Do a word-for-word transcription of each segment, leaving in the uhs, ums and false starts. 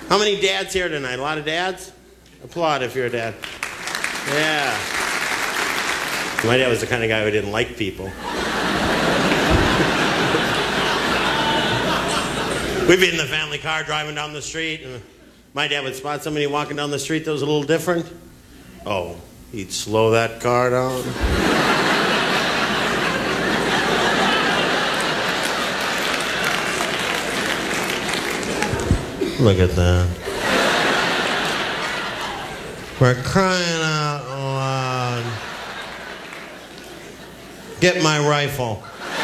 How many dads here tonight? A lot of dads? Applaud if you're a dad. Yeah. My dad was the kind of guy who didn't like people. We'd be in the family car driving down the street, and my dad would spot somebody walking down the street that was a little different. Oh, he'd slow that car down. Look at that. We're crying out loud. Get my rifle.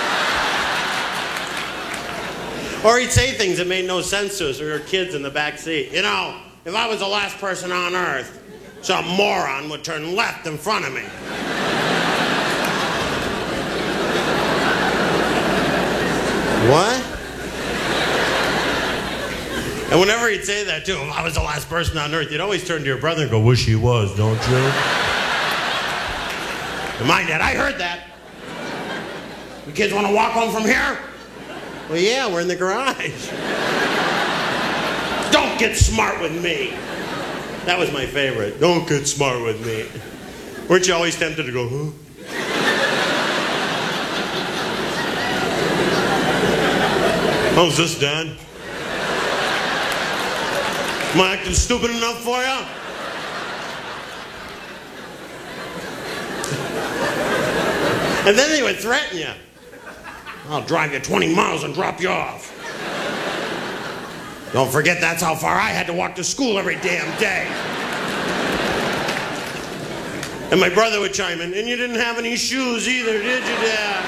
Or he'd say things that made no sense to us. We were kids in the back seat. You know, if I was the last person on earth, some moron would turn left in front of me. What? And whenever he'd say that to him, I was the last person on earth, you'd always turn to your brother and go, wish he was, don't you? And my dad, I heard that. You kids want to walk home from here? Well, yeah, we're in the garage. Don't get smart with me. That was my favorite. Don't get smart with me. Weren't you always tempted to go, huh? How's this, Dad? Am I acting stupid enough for you? And then they would threaten you. I'll drive you twenty miles and drop you off. Don't forget that's how far I had to walk to school every damn day. And my brother would chime in, and you didn't have any shoes either, did you, Dad?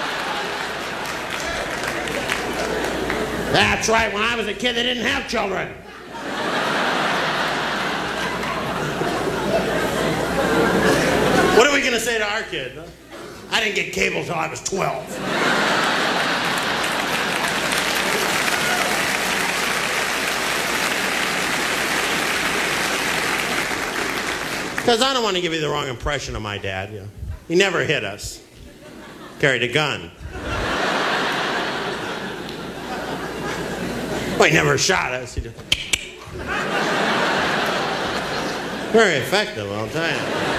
That's right, when I was a kid, they didn't have children. What are we going to say to our kid? Huh? I didn't get cable till I was twelve. Because I don't want to give you the wrong impression of my dad. You know. He never hit us. Carried a gun. Well, he never shot us. He just... Very effective, I'll tell you.